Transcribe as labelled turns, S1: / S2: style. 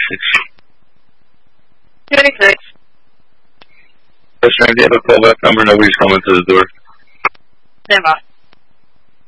S1: 26.
S2: Yes, ma'am. Do you have a callback number? Nobody's coming to the door.
S1: Stand by.